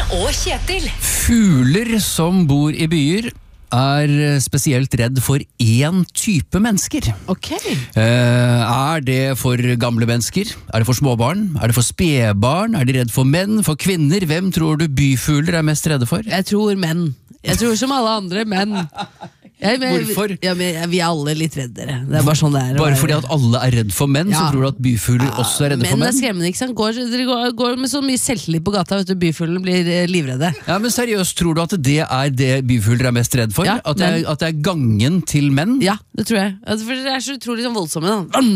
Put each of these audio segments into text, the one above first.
og Kjetil. Fugler som bor i byer spesielt redd for én type mennesker. Ok. Det for gamle mennesker? Det for småbarn? Det for spedbarn? De redd for menn? For kvinner? Hvem tror du byfugler mest redde for? Jeg tror menn. Jeg tror som alle andre menn. Hvorfor? Vi alle litt reddere. Det bare sånn det Bare fordi at alle redd for menn, så tror du at byfugler også redde for menn? Menn skremmende, ikke sant? Går med så mye selvtillit på gata, vet du, byfuglene blir livredde. Ja, men seriøst, tror du at det byfugler mest redd for? Ja, at det gangen til menn? Ja, det tror jeg. For det så utrolig sånn voldsomme.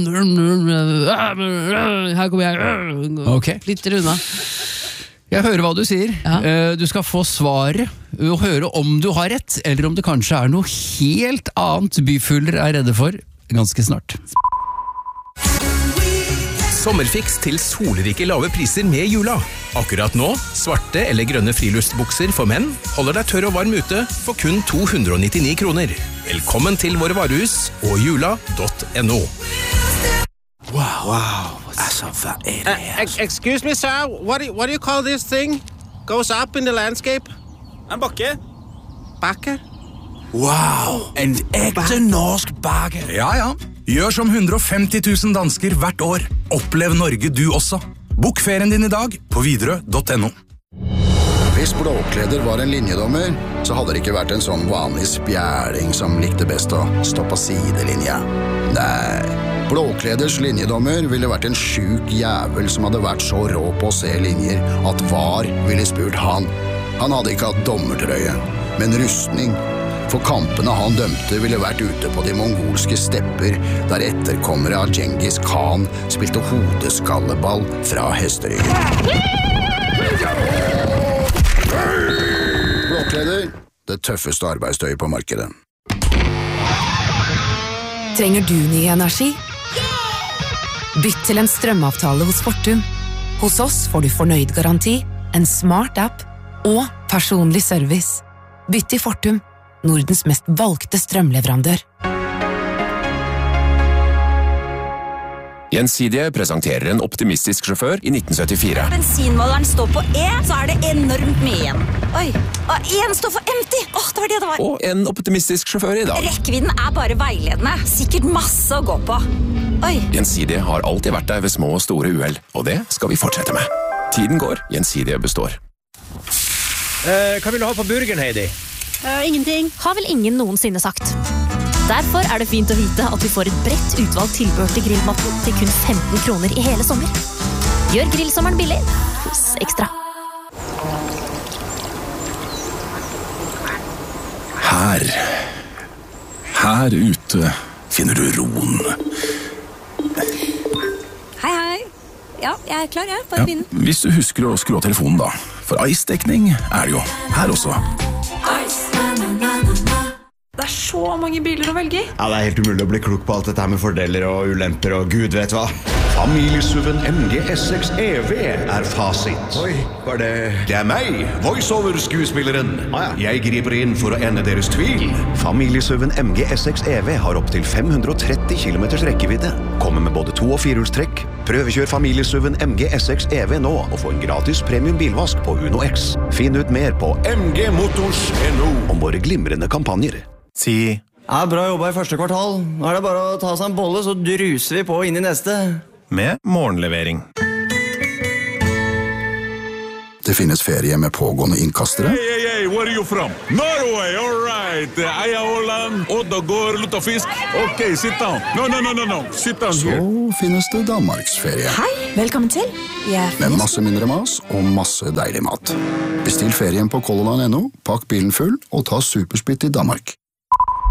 Her kommer jeg. Ok. Flytter unna. Jeg hører hva du sier. Ja. Du skal få svaret og høre om du har rett, eller om det kanskje noe helt annet byfugler redde for ganske snart. Sommerfiks til solrike lave priser med Jula. Akkurat nå, svarte eller grønne friluftsbukser for menn holder deg tørr og varm ute for kun 299 kroner. Velkommen til våre varehus og jula.no. Wow. Excuse me, sir. What do you call this thing? Goes up in the landscape? En bakke. Bakke? Wow, en ekte norsk bakke. Ja. Gjør som 150 000 dansker hvert år. Opplev Norge du også. Bok ferien din i dag på Widerøe.no. Hvis Blåkleder var en linjedommer, så hadde det ikke vært en sånn vanlig spjæling som likte best å stå på sidelinja. Nei, Blåkleders linjedommer ville vært en syk jævel som hadde vært så rå på å se linjer at VAR ville spurt han. Han hadde ikke hatt dommertrøye, men rustning. For kampene han dømte ville vært ute på de mongolske stepper, der etterkommere av Genghis Khan spilte hodeskalleball fra hesteryggen. Blåkleder, det tøffeste arbeidstøyet på markedet. Trenger du ny energi? Bytt til en strømavtale hos Fortum. Hos oss får du fornøyd garanti, en smart app og personlig service. Bytt til Fortum, Nordens mest valgte strømleverandør. Gjensidige presenterer en optimistisk sjåfør i 1974. Bensinmåleren står på E, så det enormt mye igjen. Oi, en står for empty. Det var det det var. Og en optimistisk sjåfør i dag. Rekkevidden bare veiledende. Sikkert masse å gå på. Oi. Gjensidige har alltid vært der ved små og store uheld, og det skal vi fortsette med. Tiden går, Gjensidige består. Hva vil du ha på burgeren, Heidi? Ingenting. Har vel ingen noensinne sagt. Derfor det fint å vite at vi får et bredt utvalgt tilbehør til grillmaten til kun 15 kroner i hele sommer. Gjør grillsommeren billig hos Ekstra. Her ute finner du roen. Hei. Ja, jeg klar, Bare begynn. Hvis du husker å skru av telefonen da. For ice-dekning det jo her også. Det så mange biler å velge i. Ja, det helt umulig å bli klok på alt dette her med fordeler og ulemper og gud vet hva. Familiesuven MG S6 EV fasit. Oi, var det... Det meg, voiceover-skuespilleren. Jeg griper inn for å ende deres tvil. Familiesuven MG S6 EV har opp til 530 km rekkevidde. Kommer med både 2- og 4-hjulstrekk. Prøvekjør familiesuven MG S6 EV nå og få en gratis premium bilvask på Uno X. Finn ut mer på mgmotors.no om våre glimrende kampanjer. Si. Bra jobba i første kvartal. Nå det bare å ta seg en bolle, så druser vi på inn i neste. Med morgenlevering. Det finnes ferie med pågående innkastere. Hey, where are you from? Norway, all right. Eia Holland, Oddagård, Luttafisk. Ok, sit down. No, sit down here. Så finnes det Danmarksferie. Hei, velkommen til. Med masse mindre mas og masse deilig mat. Bestill ferien på colorline.no, pakk bilen full og ta superspitt i Danmark.